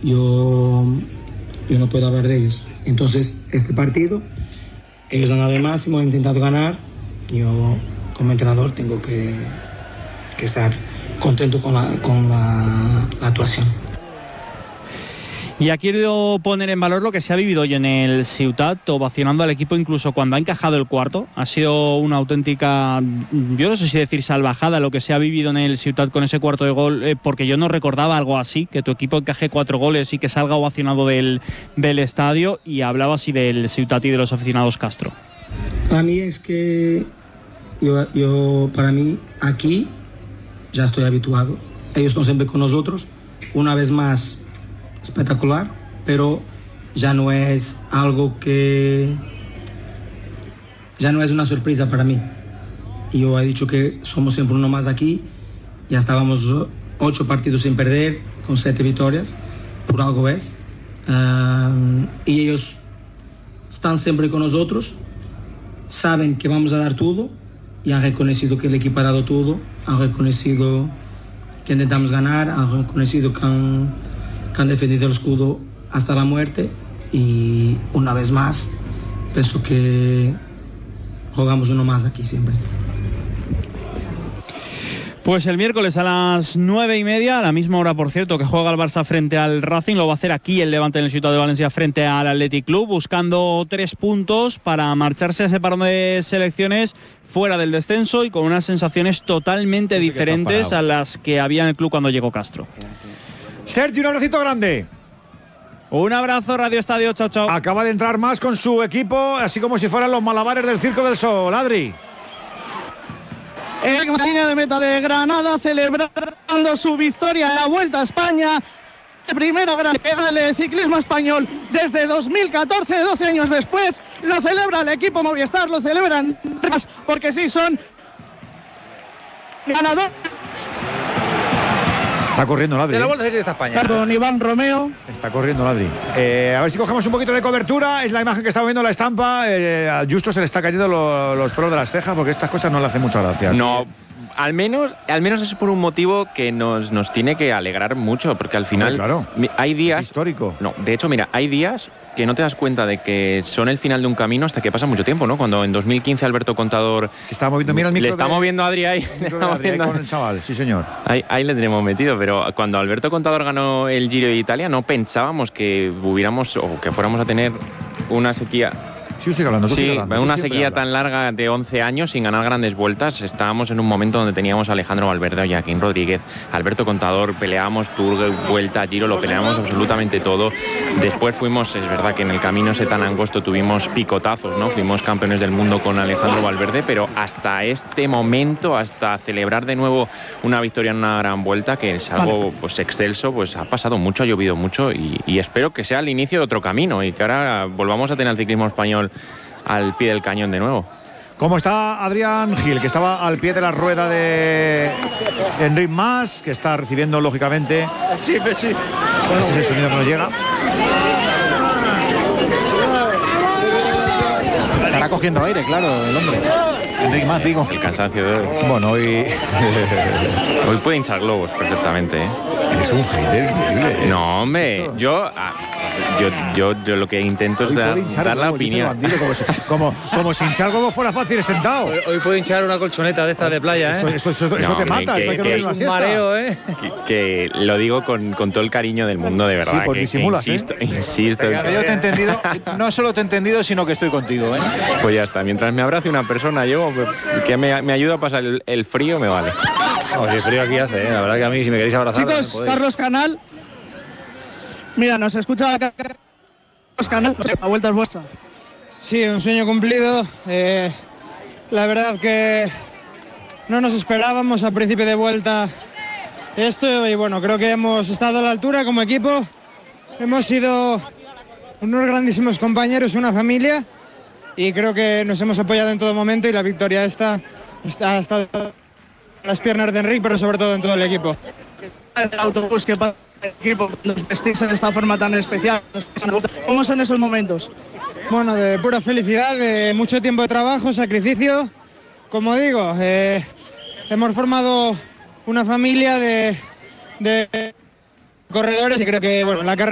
yo no puedo hablar de ellos. Entonces, este partido, ellos han dado el máximo, han intentado ganar. Yo, como entrenador, tengo que estar contento con la actuación. Y ha querido poner en valor lo que se ha vivido hoy en el Ciutat, ovacionando al equipo incluso cuando ha encajado el cuarto. Ha sido una auténtica, yo no sé si decir salvajada, lo que se ha vivido en el Ciutat con ese cuarto de gol, porque yo no recordaba algo así, que tu equipo encaje 4 goles y que salga ovacionado del estadio. Y hablaba así del Ciutat y de los aficionados Castro. Para mí es que para mí aquí ya estoy habituado. Ellos están siempre con nosotros, una vez más espectacular, pero ya no es algo ya no es una sorpresa para mí. Y yo he dicho que somos siempre uno más aquí. Ya estábamos 8 partidos sin perder, con 7 victorias, por algo es. Y ellos están siempre con nosotros, saben que vamos a dar todo y han reconocido que el equipo ha dado todo, han reconocido que intentamos ganar, han reconocido que han defendido el escudo hasta la muerte. Y una vez más pienso que jugamos uno más aquí siempre. Pues el miércoles a las 9:30, a la misma hora, por cierto, que juega el Barça frente al Racing, lo va a hacer aquí el Levante en el Ciutat de Valencia frente al Athletic Club, buscando 3 puntos para marcharse a ese parón de selecciones fuera del descenso y con unas sensaciones totalmente diferentes a las que había en el club cuando llegó Castro. Sergio, un abracito grande. Un abrazo, Radio Estadio, chao, chao. Acaba de entrar más con su equipo, así como si fueran los malabares del Circo del Sol. Adri. En la línea de meta de Granada, celebrando su victoria en la Vuelta a España. Primera gran pega del ciclismo español desde 2014, 12 años después. Lo celebra el equipo Movistar, lo celebran porque sí son ganadores. Está corriendo Ladri. De la Vuelta Ciclista España. Con Iván Romeo. Está corriendo Ladri. A ver si cogemos un poquito de cobertura. Es la imagen que estamos viendo, la estampa. A Justo se le está cayendo los pelos de las cejas porque estas cosas no le hacen mucha gracia. No, al menos es por un motivo que nos tiene que alegrar mucho, porque al final claro, hay días... Es histórico. No, de hecho, mira, hay días que no te das cuenta de que son el final de un camino hasta que pasa mucho tiempo, ¿no? Cuando en 2015 Alberto Contador... Está moviendo, mira el micro. Le está moviendo a Adri ahí. Con el chaval, sí señor. Ahí le tenemos metido, pero cuando Alberto Contador ganó el Giro de Italia no pensábamos que hubiéramos o que fuéramos a tener una sequía... Sí, sigue hablando, tú sigue hablando. Una sequía tan larga de 11 años sin ganar grandes vueltas. Estábamos en un momento donde teníamos a Alejandro Valverde, a Joaquín Rodríguez, Alberto Contador, peleábamos Tour, Vuelta, Giro, lo peleábamos absolutamente todo. Después fuimos, es verdad que en el camino ese tan angosto tuvimos picotazos, ¿no? Fuimos campeones del mundo con Alejandro Valverde, pero hasta este momento, hasta celebrar de nuevo una victoria en una gran vuelta, que es algo pues excelso, pues ha pasado mucho, ha llovido mucho y espero que sea el inicio de otro camino y que ahora volvamos a tener el ciclismo español al pie del cañón de nuevo. ¿Cómo está Adrián Gil, que estaba al pie de la rueda de Enric Mas, que está recibiendo lógicamente? Sí. Ese es el sonido que nos llega. Estará cogiendo aire, claro, el hombre. Enric Mas, digo. El cansancio de hoy. Bueno, hoy puede hinchar globos perfectamente, ¿eh? Eres un hater increíble. No, hombre, yo lo que intento es dar la opinión. Como si hinchar globo fuera fácil sentado. Hoy puedo hinchar una colchoneta de estas de playa, ¿eh? Eso te mata. Que es un mareo, ¿eh? Que lo digo con todo el cariño del mundo, de verdad. Sí, pues disimulas, insisto. Yo te he entendido, no solo te he entendido, sino que estoy contigo, ¿eh? Pues ya está, mientras me abrace una persona yo, que me ayuda a pasar el frío, me vale. No, si frío aquí hace, ¿eh? La verdad que a mí, si me queréis abrazar... Chicos, Carlos Canal. Mira, nos escucha Carlos Canal. La vuelta es vuestra. Sí, un sueño cumplido. La verdad que no nos esperábamos a principio de vuelta esto y bueno, creo que hemos estado a la altura como equipo. Hemos sido unos grandísimos compañeros, una familia y creo que nos hemos apoyado en todo momento y la victoria está en las piernas de Enric, pero sobre todo en todo el equipo. El autobús que pasa el equipo, los vestís de esta forma tan especial. ¿Cómo son esos momentos? Bueno, de pura felicidad, de mucho tiempo de trabajo, sacrificio. Como digo, hemos formado una familia de corredores y creo que bueno, la carrera